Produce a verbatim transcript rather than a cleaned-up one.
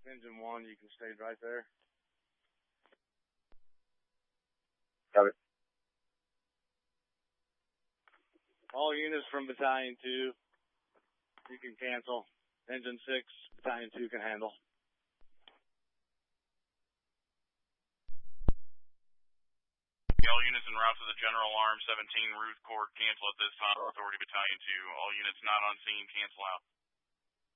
Engine one, you can stay right there. Copy. All units from Battalion two, you can cancel. Engine six, Battalion two can handle. All units en route to the General Alarm seventeen Ruth Court cancel at this time. Authority Battalion two. All units not on scene cancel out.